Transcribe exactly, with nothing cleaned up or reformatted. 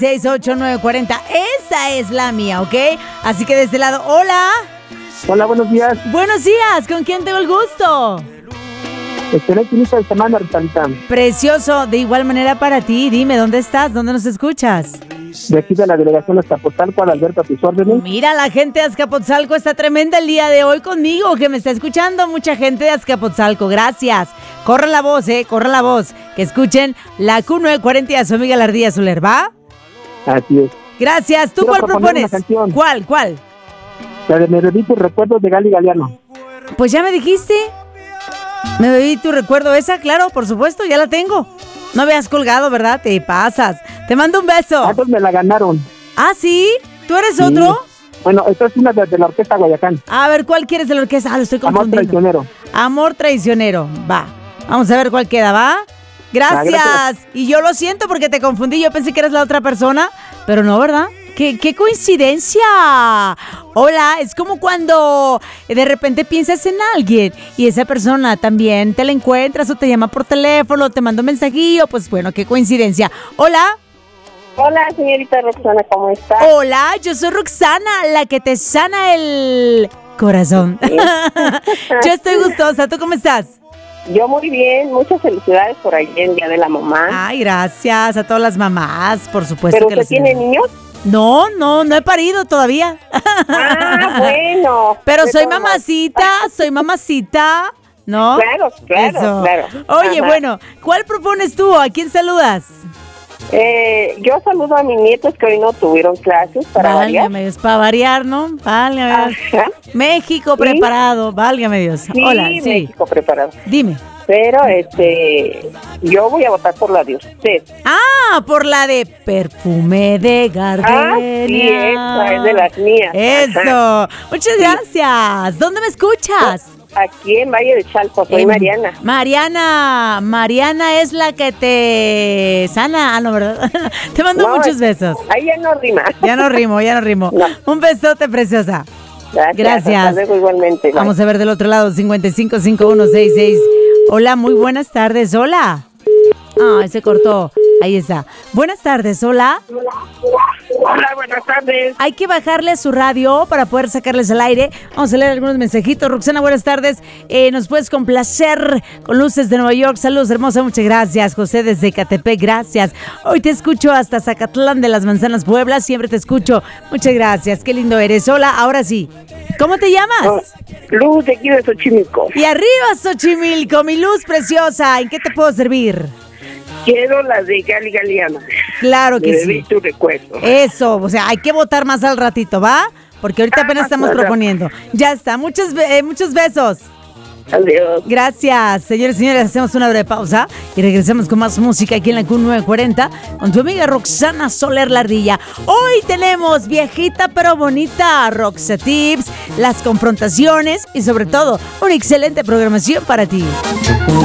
seis ocho nueve cuatro cero. Esa es la mía, ¿ok? Así que de este lado, hola. Hola, buenos días. Buenos días, ¿con quién tengo el gusto? Excelente inicio de semana, Rosita. Precioso, de igual manera para ti. Dime, ¿dónde estás? ¿Dónde nos escuchas? De aquí de la delegación Azcapotzalco, Alberto, a tus órdenes. Mira, la gente de Azcapotzalco está tremenda el día de hoy conmigo, que me está escuchando mucha gente de Azcapotzalco. Gracias. Corran la voz, eh, corran la voz. Que escuchen la Q nueve cuarenta a su amiga la Ardilla Soler, ¿va? Así es. Gracias. ¿Tú Quiero cuál proponer propones? una canción. ¿Cuál, cuál? La de Me bebí tus recuerdos de Gali Galeano. Pues ya me dijiste. Me bebí tu recuerdo esa, claro, por supuesto, ya la tengo. No habías colgado, ¿verdad? Te pasas. Te mando un beso. Ah, pues me la ganaron. ¿Ah, sí? ¿Tú eres Sí. otro? Bueno, esta es una de, de la Orquesta Guayacán. A ver, ¿cuál quieres de la orquesta? Ah, lo estoy Amor confundiendo. traicionero. Amor traicionero. Va. Vamos a ver cuál queda, ¿va? Gracias. Ah, gracias. Y yo lo siento porque te confundí. Yo pensé que eras la otra persona, pero no, ¿verdad? ¡Qué, qué coincidencia! Hola, es como cuando de repente piensas en alguien y esa persona también te la encuentras o te llama por teléfono, te manda un mensajillo. Pues bueno, qué coincidencia. Hola. Hola, señorita Roxana, ¿cómo está? Hola, yo soy Roxana, la que te sana el corazón. Yo estoy gustosa. ¿Tú cómo estás? Yo muy bien, muchas felicidades por ahí en Día de la Mamá. Ay, gracias a todas las mamás, por supuesto. ¿Pero que usted las- tiene niños? No, no, no he parido todavía. Ah, bueno. Pero De soy todos mamacita, soy mamacita, ¿no? Claro, claro, Eso. claro. Oye, Ajá. bueno, ¿cuál propones tú? ¿A quién saludas? Eh, yo saludo a mis nietos que hoy no tuvieron clases para variar. Válgame Dios, para variar, ¿no? Válgame Dios. Ajá. México Sí. preparado, válgame Dios. Sí, Hola, sí. México preparado. Dime. Pero, este, yo voy a votar por la de usted. Ah, por la de perfume de gardenia. Ah, sí, esa es de las mías. Eso. Ajá. Muchas gracias. ¿Dónde me escuchas? Aquí en Valle de Chalco, soy Em, Mariana. Mariana. Mariana es la que te sana. Ah, no, ¿verdad? Te mando No, muchos besos. Ahí ya no rima. Ya no rimo, ya no rimo. No. Un besote, preciosa. Gracias. Gracias. Hasta luego igualmente. Bye. Vamos a ver del otro lado, cincuenta y cinco, cincuenta y uno sesenta y seis. Hola, muy buenas tardes. Hola. Ay, se cortó. Ahí está. Buenas tardes, hola. Hola, buenas tardes. Hay que bajarle a su radio para poder sacarles al aire. Vamos a leer algunos mensajitos. Roxana, buenas tardes. Eh, nos puedes complacer con Luces de Nueva York. Saludos, hermosa. Muchas gracias. José desde Ecatepec, gracias. Hoy te escucho hasta Zacatlán de las Manzanas, Puebla. Siempre te escucho. Muchas gracias. Qué lindo eres. Hola, ahora sí. ¿Cómo te llamas? Luz de aquí de Xochimilco. Y arriba, Xochimilco, mi luz preciosa. ¿En qué te puedo servir? Quiero la de Gali Galeano. Claro que Me sí. debí tu recuerdo. Eso, o sea, hay que votar más al ratito, ¿va? Porque ahorita apenas estamos proponiendo. Ya está, muchos, be- eh, muchos besos. Adiós. Gracias, señores y señores. Hacemos una breve pausa y regresamos con más música aquí en la Q nueve cuarenta con tu amiga Roxana Soler la Ardilla. Hoy tenemos viejita pero bonita, Roxa Tips, las confrontaciones y sobre todo una excelente programación para ti.